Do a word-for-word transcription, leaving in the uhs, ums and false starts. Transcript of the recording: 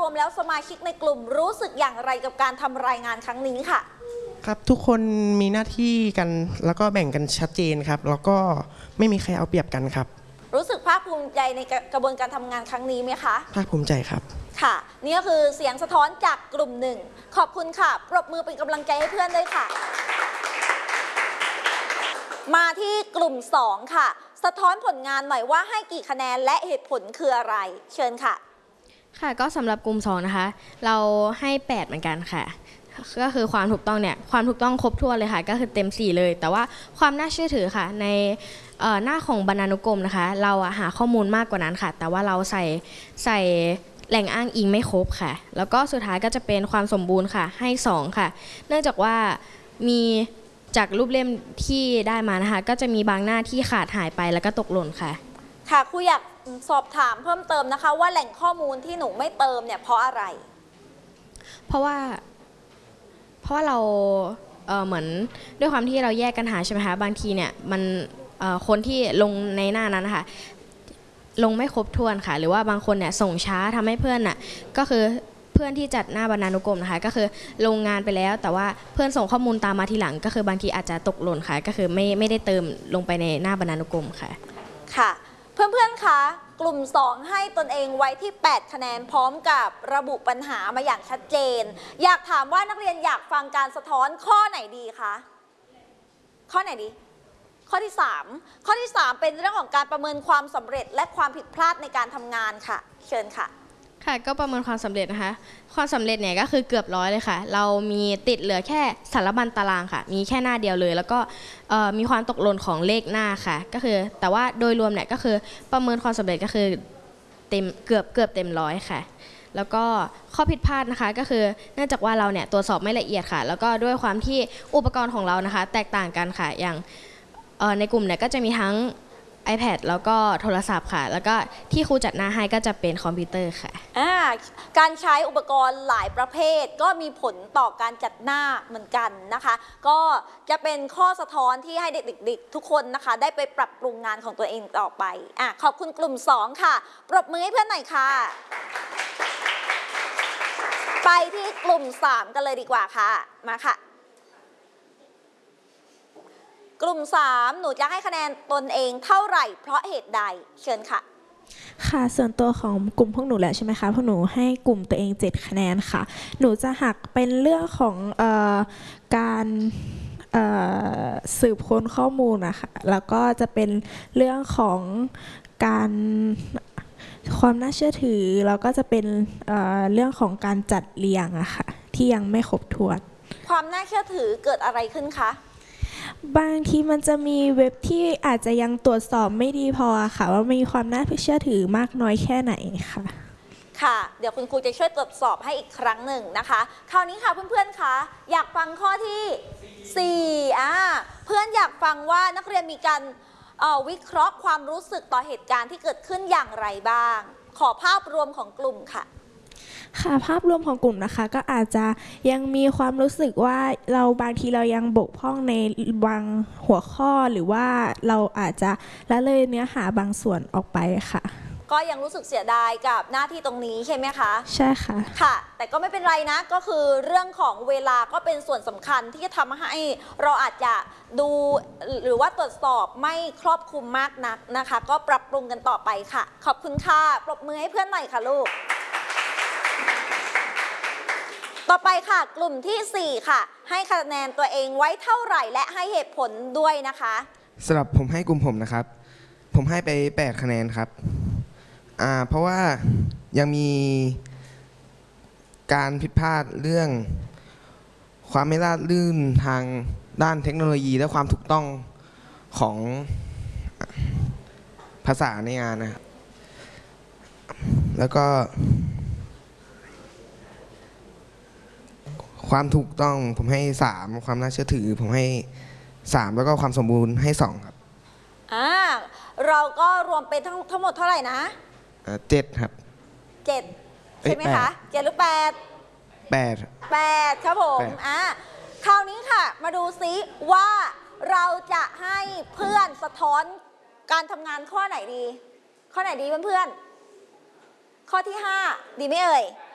วมแล้วสมาชิกในกลุ่มรู้สึกอย่างไรกับการทำรายงานครั้งนี้ค่ะครับทุกคนมีหน้าที่กันแล้วก็แบ่งกันชัดเจนครับแล้วก็ไม่มีใครเอาเปรียบกันครับรู้สึกภาคภูมิใจในกระบวนการทำงานครั้งนี้ไหมคะภาคภูมิใจครับค่ะนี่ก็คือเสียงสะท้อนจากกลุ่มหนึ่งขอบคุณค่ะปรบมือเป็นกำลังใจให้เพื่อนด้วยค่ะมาที่กลุ่มสองค่ะสะท้อนผลงานหน่อยว่าให้กี่คะแนนและเหตุผลคืออะไรเชิญค่ะค่ะก็สำหรับกลุ่มสองนะคะเราให้แปดเหมือนกันค่ะก็คือความถูกต้องเนี่ยความถูกต้องครบถ้วนเลยค่ะก็คือเต็มสี่เลยแต่ว่าความน่าเชื่อถือค่ะในหน้าของบรรณานุกรมนะคะเราหาข้อมูลมากกว่านั้นค่ะแต่ว่าเราใส่ใส่แหล่งอ้างอิงไม่ครบค่ะแล้วก็สุดท้ายก็จะเป็นความสมบูรณ์ค่ะให้สองค่ะเนื่องจากว่ามีจากรูปเล่มที่ได้มานะคะก็จะมีบางหน้าที่ขาดหายไปแล้วก็ตกหล่นค่ะค่ะครูอยากสอบถามเพิ่มเติมนะคะว่าแหล่งข้อมูลที่หนูไม่เติมเนี่ยเพราะอะไรเพราะว่าเพราะว่าเรา เ, เหมือนด้วยความที่เราแยกกันหาใช่ไหมคะบางทีเนี่ยมันคนที่ลงในหน้านั้นนะคะลงไม่ครบถ้วนค่ะหรือว่าบางคนเนี่ยส่งช้าทำให้เพื่อนน่ะก็คือเพื่อนที่จัดหน้าบรรณานุกรมนะคะก็คือลงงานไปแล้วแต่ว่าเพื่อนส่งข้อมูลตามมาทีหลังก็คือบางทีอาจจะตกหล่นค่ะก็คือไม่ไม่ได้เติมลงไปในหน้าบรรณานุกรมค่ะค่ะเพื่อนๆคะกลุ่มสองให้ตนเองไว้ที่แปดคะแนนพร้อมกับระบุปัญหามาอย่างชัดเจนอยากถามว่านักเรียนอยากฟังการสะท้อนข้อไหนดีคะข้อไหนดีข้อที่สามข้อที่สามเป็นเรื่องของการประเมินความสำเร็จและความผิดพลาดในการทำงานค่ะเชิญค่ะค่ะก็ประเมินความสำเร็จนะคะความสำเร็จเนี่ยก็คือเกือบร้อยเลยค่ะเรามีติดเหลือแค่สารบัญตารางค่ะมีแค่หน้าเดียวเลยแล้วก็มีความตกหล่นของเลขหน้าค่ะก็คือแต่ว่าโดยรวมเนี่ยก็คือประเมินความสำเร็จก็คือเต็มเกือบเกือบเต็มร้อยค่ะแล้วก็ข้อผิดพลาดนะคะก็คือเนื่องจากว่าเราเนี่ยตรวจสอบไม่ละเอียดค่ะแล้วก็ด้วยความที่อุปกรณ์ของเรานะคะแตกต่างกันค่ะอย่างในกลุ่มเนี่ยก็จะมีทั้งiPad แล้วก็โทรศัพท์ค่ะแล้วก็ที่ครูจัดหน้าให้ก็จะเป็นคอมพิวเตอร์ค่ะการใช้อุปกรณ์หลายประเภทก็มีผลต่อการจัดหน้าเหมือนกันนะคะก็จะเป็นข้อสะท้อนที่ให้เด็กๆทุกคนนะคะได้ไปปรับปรุงงานของตัวเองต่อไปอ่ะขอบคุณกลุ่มสองค่ะปรบมือให้เพื่อนหน่อยค่ะไปที่กลุ่มสามกันเลยดีกว่าค่ะมาค่ะกลุ่มสามหนูจะให้คะแนนตนเองเท่าไหร่เพราะเหตุใดเชิญค่ะค่ะส่วนตัวของกลุ่มพวกหนูแหละใช่ไหมคะพวกหนูให้กลุ่มตัวเองเจ็ดคะแนนค่ะหนูจะหักเป็นเรื่องของเอ่อการสืบค้นข้อมูลนะคะแล้วก็จะเป็นเรื่องของการความน่าเชื่อถือแล้วก็จะเป็นเอ่อเรื่องของการจัดเรียงอะค่ะที่ยังไม่ครบถ้วนความน่าเชื่อถือเกิดอะไรขึ้นคะบางทีมันจะมีเว็บที่อาจจะยังตรวจสอบไม่ดีพอค่ะว่ามีความน่าเชื่อถือมากน้อยแค่ไหนค่ะค่ะเดี๋ยวคุณครูจะช่วยตรวจสอบให้อีกครั้งหนึ่งนะคะคราวนี้ค่ะเพื่อนๆคะอยากฟังข้อที่สี่อ่าเพื่อนอยากฟังว่านักเรียนมีการวิเคราะห์ความรู้สึกต่อเหตุการณ์ที่เกิดขึ้นอย่างไรบ้างขอภาพรวมของกลุ่มค่ะค่ะภาพรวมของกลุ่มนะคะก็อาจจะยังมีความรู้สึกว่าเราบางทีเรายังบกพร่องในบางหัวข้อหรือว่าเราอาจจะละเลยเนื้อหาบางส่วนออกไปค่ะก็ยังรู้สึกเสียดายกับหน้าที่ตรงนี้ใช่ไหมคะใช่ค่ะค่ะแต่ก็ไม่เป็นไรนะก็คือเรื่องของเวลาก็เป็นส่วนสำคัญที่จะทำให้เราอาจจะดูหรือว่าตรวจสอบไม่ครอบคลุมมากนักนะคะก็ปรับปรุงกันต่อไปค่ะขอบคุณค่ะปรบมือให้เพื่อนหน่อยค่ะลูกต่อไปค่ะกลุ่มที่สี่ค่ะให้คะแนนตัวเองไว้เท่าไหร่และให้เหตุผลด้วยนะคะสำหรับผมให้กลุ่มผมนะครับผมให้ไปแปดคะแนนครับอ่าเพราะว่ายังมีการผิดพลาดเรื่องความไม่ราบรื่นทางด้านเทคโนโลยีและความถูกต้องของภาษาในงานนะครับแล้วก็ความถูกต้องผมให้สามความน่าเชื่อถือผมให้สามแล้วก็ความสมบูรณ์ให้สองครับอ่าเราก็รวมเป็นทั้งทั้งหมดเท่าไหร่นะเจ็ดครับเจ็ดใช่ไหมคะเจ็ดหรือแปดแปดแปดครับผมอ่าคราวนี้ค่ะมาดูซิว่าเราจะให้เพื่อนสะท้อนการทำงานข้อไหนดีข้อไหนดีเพื่อนๆข้อที่ห้าดีไหมเอ่ย